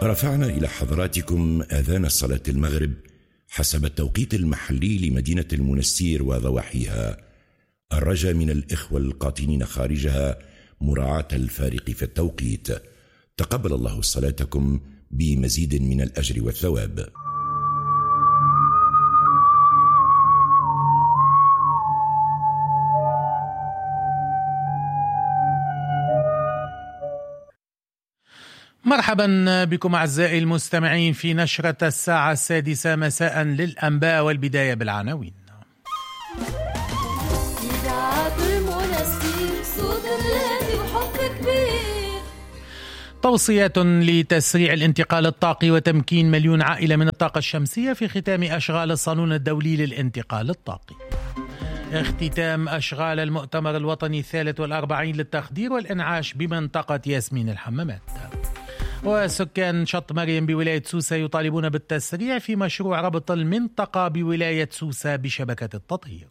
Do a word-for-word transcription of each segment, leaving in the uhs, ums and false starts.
رفعنا إلى حضراتكم آذان الصلاة المغرب حسب التوقيت المحلي لمدينة المنستير وضواحيها، الرجاء من الإخوة القاطنين خارجها مراعاة الفارق في التوقيت. تقبل الله صلاتكم بمزيد من الأجر والثواب. مرحبا بكم أعزائي المستمعين في نشرة الساعة السادسة مساء للأنباء، والبداية بالعناوين. توصيات لتسريع الانتقال الطاقي وتمكين مليون عائلة من الطاقة الشمسية في ختام أشغال الصالون الدولي للانتقال الطاقي. اختتام أشغال المؤتمر الوطني الثالث والأربعين للتخدير والإنعاش بمنطقة ياسمين الحمامات. وسكان شط مريم بولاية سوسة يطالبون بالتسريع في مشروع ربط المنطقة بولاية سوسة بشبكة التطهير.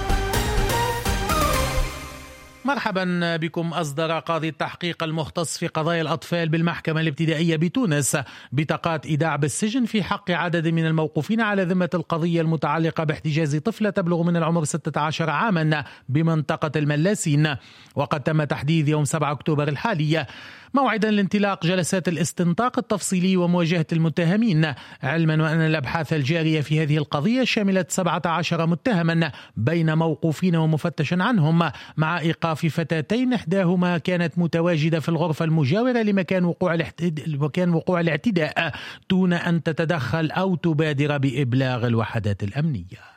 مرحبا بكم. أصدر قاضي التحقيق المختص في قضايا الأطفال بالمحكمة الابتدائية بتونس بطاقات إيداع بالسجن في حق عدد من الموقوفين على ذمة القضية المتعلقة باحتجاز طفلة تبلغ من العمر ستة عشر عاما بمنطقة الملاسين. وقد تم تحديد يوم سبعة أكتوبر الحالي موعدا لانطلاق جلسات الاستنطاق التفصيلي ومواجهة المتهمين، علما وأن الأبحاث الجارية في هذه القضية شملت سبعة عشر متهما بين موقوفين ومفتش عنهم، مع إيقاف فتاتين إحداهما كانت متواجدة في الغرفة المجاورة لمكان وقوع مكان وقوع الاعتداء دون أن تتدخل أو تبادر بإبلاغ الوحدات الأمنية.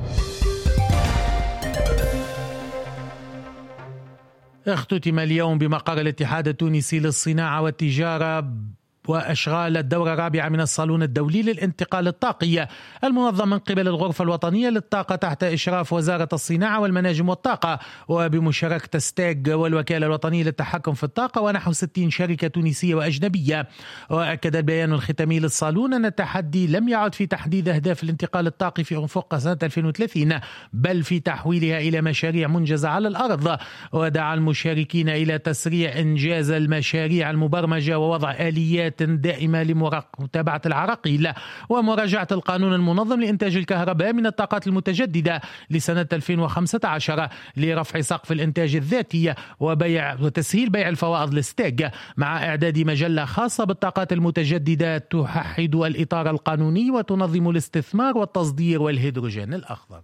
اختتم اليوم بمقر الاتحاد التونسي للصناعة والتجارة وأشغال الدورة الرابعة من الصالون الدولي للانتقال الطاقي المنظم من قبل الغرفة الوطنية للطاقة تحت إشراف وزارة الصناعة والمناجم والطاقة وبمشاركة ستاج والوكالة الوطنية للتحكم في الطاقة ونحو ستين شركة تونسية وأجنبية. وأكد البيان الختامي للصالون أن التحدي لم يعد في تحديد أهداف الانتقال الطاقي في أفق سنة ألفين وثلاثين، بل في تحويلها إلى مشاريع منجزة على الأرض. ودعا المشاركين إلى تسريع إنجاز المشاريع المبرمجة ووضع آليات دائمة لمتابعة العراقيل ومراجعة القانون المنظم لإنتاج الكهرباء من الطاقات المتجددة لسنة ألفين وخمسة عشر لرفع سقف الإنتاج الذاتي وبيع وتسهيل بيع الفوائض للستاج، مع إعداد مجلة خاصة بالطاقات المتجددة توحد الإطار القانوني وتنظم الاستثمار والتصدير والهيدروجين الأخضر.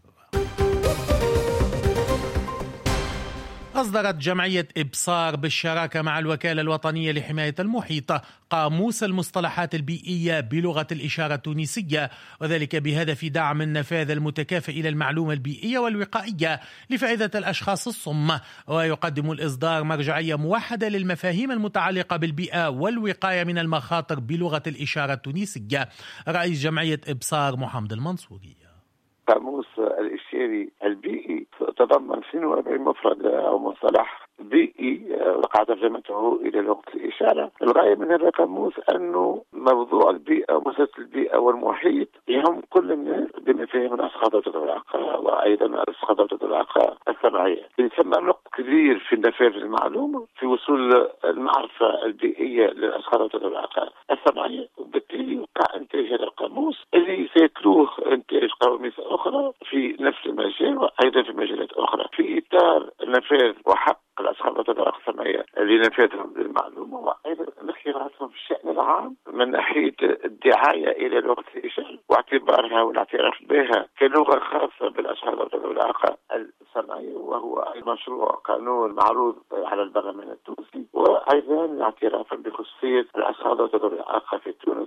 أصدرت جمعية إبصار بالشراكة مع الوكالة الوطنية لحماية المحيط قاموس المصطلحات البيئية بلغة الإشارة التونسية، وذلك بهدف دعم النفاذ المتكافئ إلى المعلومة البيئية والوقائية لفائدة الأشخاص الصم. ويقدم الإصدار مرجعية موحدة للمفاهيم المتعلقة بالبيئة والوقاية من المخاطر بلغة الإشارة التونسية. رئيس جمعية إبصار محمد المنصوري: قاموس الإشاري البيئي تضمن اثنين وأربعين مفردة أو مصطلح بيئي وقع ترجمته إلى لغة الإشارة. الغاية من هذا القاموس أنه موضوع البيئة ومسألة البيئة والمحيط يهم كل الناس بمفاهيم الأسقاط والعلاقة، وأيضا الأسقاط والعلاقة السمعية. يسمى نقط كبير في نفاذ المعلومة في وصول المعرفة البيئية للأسقاط والعلاقة السمعية، وبالتالي وقع إنتاج هذا القاموس اللي سيتلوه إنتاج قواميس أخرى في نفس المجال وأيضا في مجالات أخرى في إطار نفاذ وحق الأسقاط والعلاقة السمعية لنفاذهم للمعلومة، وأيضا انخراطهم في الشأن العام من ناحية الدعاية إلى لغة الإشارة واعتبارها والاعتراف بها كلغة خاصة بالأسقاط والعلاقة السمعية، وهو مشروع قانون معروض على البرلمان التونسي، وأيضا اعترافا بخصوصية الأسقاط والعلاقة في تونس.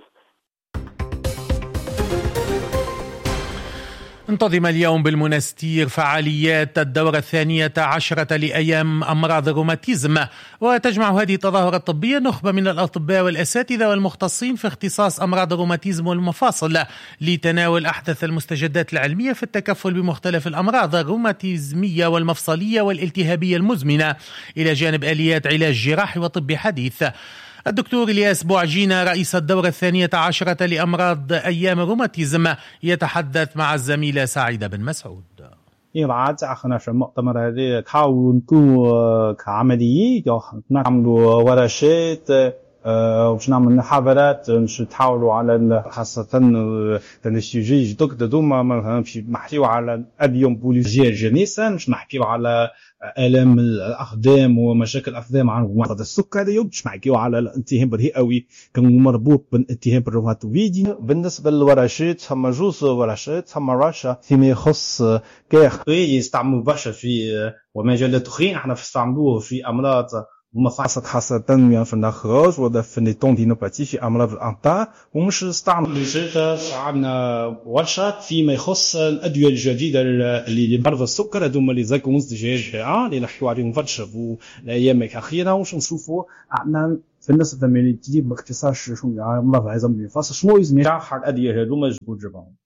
انتظم اليوم بالمنستير فعاليات الدورة الثانية عشرة لأيام أمراض الروماتيزم، وتجمع هذه التظاهرة الطبية نخبة من الأطباء والأساتذة والمختصين في اختصاص أمراض الروماتيزم والمفاصل لتناول أحدث المستجدات العلمية في التكفل بمختلف الأمراض الروماتيزمية والمفصلية والالتهابية المزمنة، إلى جانب آليات علاج جراحي وطبي حديث. الدكتور إلياس بوعجينة رئيس الدورة الثانية عشرة لأمراض أيام الروماتيزم يتحدث مع الزميلة سعيدة بن مسعود. 因为这可能是么，他们的这看温度看没的，叫那么多我的是的 باش نعمل محاضرات باش نتحاولوا على خاصة تن السوجي جدك دوما باش نحكيو على الابيومبولوجيا الجنيسة، باش نحكيو على آلام الأقدام ومشاكل الأقدام عن مرض السكري، باش نحكيو على الالتهاب الرئوي كان مربوط بالالتهاب الروماتويدي. بالنسبة للورشات هم جوز ورشات، هم ورشة فيما يخص كيخ يستعملوا برشا في ومجالات أخرين احنا نستعملوه في أمراض ومفاصل خاصة في النخاج ولا في التوندينوباتي في أمراض الأنطاء، ومش نستعمل جدا عندنا ورشات فيما يخص الأدوية الجديدة اللي لمرضى السكر هذوما اللي زاكو مزدجاج اللي نحكيو عليهم برشا في الأيام الأخيرة، وش نشوفوا عندنا في الناس ثمانية تجيب باختصار شو يعني مرضى عظام المفاصل شنو لازم يراحل الأدوية هذوما يجبوا جبهم.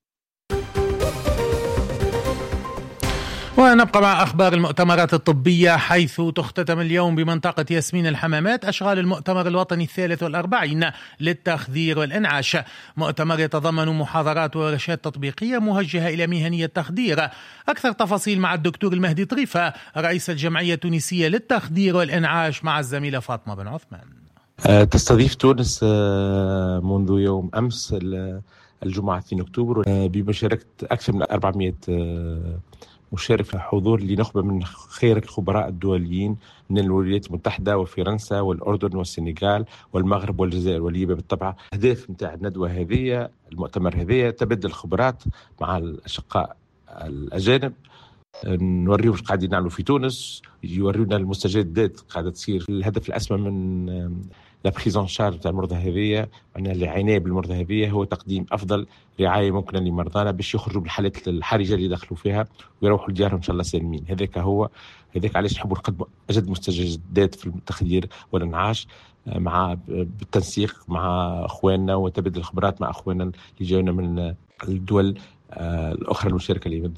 ونبقى مع أخبار المؤتمرات الطبية، حيث تختتم اليوم بمنطقة ياسمين الحمامات أشغال المؤتمر الوطني الثالث والأربعين للتخدير والإنعاش. مؤتمر يتضمن محاضرات وورشات تطبيقية موجهة إلى مهنية التخدير. أكثر تفاصيل مع الدكتور المهدي طريفة رئيس الجمعية التونسية للتخدير والإنعاش مع الزميلة فاطمة بن عثمان. تستضيف تونس منذ يوم أمس الجمعة اثنين أكتوبر بمشاركة أكثر من أربعمائة مشارك في حضور لنخبة من خير الخبراء الدوليين من الولايات المتحدة وفرنسا والأردن والسنغال والمغرب والجزائر وليبيا بالطبع. الهدف نتاع الندوة هذه المؤتمر هذه تبادل الخبرات مع الأشقاء الأجانب، نوريهم ايش قاعدين نعملوا في تونس، يوريونا المستجدات قاعدة تصير. الهدف الأسمى من لا بريزون شارج تاع المرضى هذه، معناها العناية بالمرضى هذه، هو تقديم أفضل رعاية ممكنة لمرضانا باش يخرجوا من الحالات الحرجة اللي دخلوا فيها ويروحوا لديارهم إن شاء الله سالمين. هذاك هو هذاك علاش نحبوا نقدموا أجد مستجدات في التخدير والإنعاش مع بالتنسيق مع أخواننا وتبادل الخبرات مع أخواننا اللي جاينا من الدول الأخرى المشاركة اللي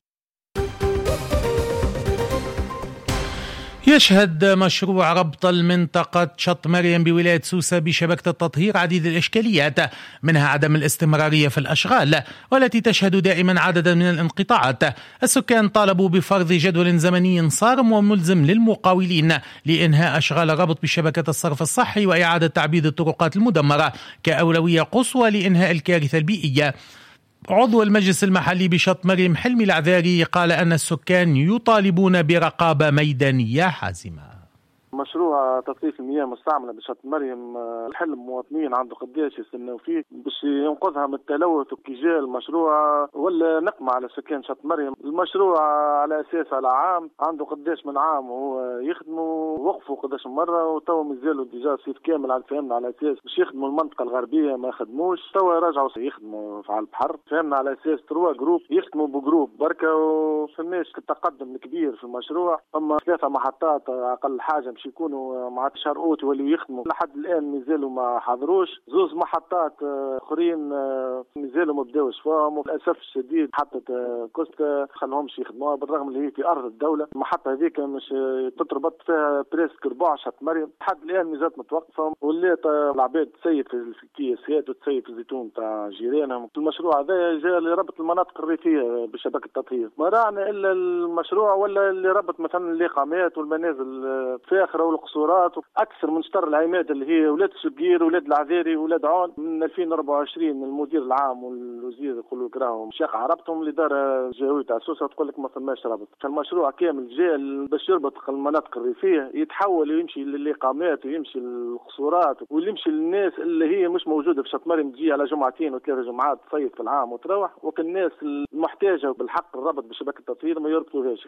يشهد مشروع ربط المنطقة شط مريم بولاية سوسة بشبكة التطهير عديد الإشكاليات، منها عدم الاستمرارية في الأشغال والتي تشهد دائما عددا من الانقطاعات. السكان طالبوا بفرض جدول زمني صارم وملزم للمقاولين لإنهاء أشغال الربط بشبكة الصرف الصحي وإعادة تعبيد الطرقات المدمرة كأولوية قصوى لإنهاء الكارثة البيئية. عضو المجلس المحلي بشط مريم حلمي العذاري قال أن السكان يطالبون برقابة ميدانية حازمة. مشروع تطهير المياه المستعملة بشط مريم الحلم مواطنين عنده قداش يستناو فيه باش ينقذها من التلوث، وكي جاء المشروع ولا نقمة على سكان شط مريم. المشروع على أساس على عام عنده قداش من عام وهو يخدموا، وقفوا قداش مرة وتوا مازالوا ديجا صيف كامل على فهمنا على أساس باش يخدموا المنطقة الغربية ما خدموش، توا رجعوا يخدموا على البحر. فهمنا على أساس تروا جروب يخدموا بجروب بركة وفماش التقدم الكبير في المشروع. أما ثلاثة محطات أقل حاجة باش يكونوا مع شهر أوت واللي يخدموا لحد الآن مازالوا ما حضروش. زوز محطات آخرين مازالوا ما بداوش فيهم، وللأسف الشديد محطة كوستا خلهمش يخدموها بالرغم اللي هي في أرض الدولة. المحطة هذيك مش تتربط فيها بريسك ربع شط مريم، لحد الآن مازالت متوقفة، ولات العباد تسيد في الكياسات وتسيد في الزيتون تاع جيرانهم. المشروع هذا جاء لربط المناطق الريفية بشبكة التطهير، ما راعنا إلا المشروع ولا اللي ربط مثلا الإقامات والمنازل فاخرة والقصورات أكثر من شطر العماد اللي هي ولاد الشقير ولاد العذاري ولاد عون. من ألفين وأربعة وعشرين المدير العام والوزير يقولوا لك راهم شاق عربتهم اللي دار جهوية تاع سوسة تقول لك ما فماش ربط. فالمشروع كامل جاء باش يربط المناطق الريفية، يتحول ويمشي للإقامات ويمشي للقصورات ويمشي للناس اللي هي مش موجودة في شط مريم، تجي على جمعتين وثلاث جمعات تصيف في العام وتروح، وكل الناس المحتاجة بالحق الربط بشبكة التطهير ما يربطوهاش.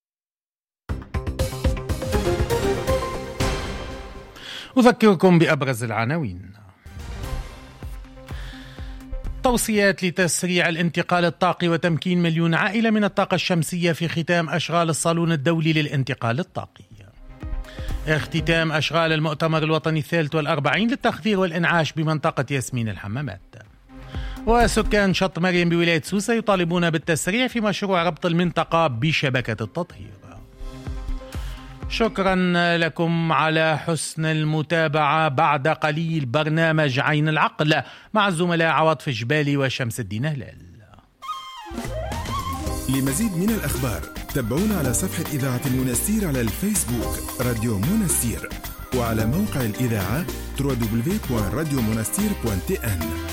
أذكركم بأبرز العناوين. توصيات لتسريع الانتقال الطاقي وتمكين مليون عائلة من الطاقة الشمسية في ختام أشغال الصالون الدولي للانتقال الطاقي. اختتام أشغال المؤتمر الوطني الثالث والأربعين للتخدير والإنعاش بمنطقة ياسمين الحمامات. وسكان شط مريم بولاية سوسة يطالبون بالتسريع في مشروع ربط المنطقة بشبكة التطهير. شكرا لكم على حسن المتابعة. بعد قليل برنامج عين العقل مع الزملاء عواطف جبالي وشمس الدين هلال. لمزيد من الأخبار تابعونا على صفحة إذاعة المنستير على الفيسبوك راديو منستير. وعلى موقع الإذاعة دبليو دبليو دبليو دوت راديو مونستير دوت تي إن.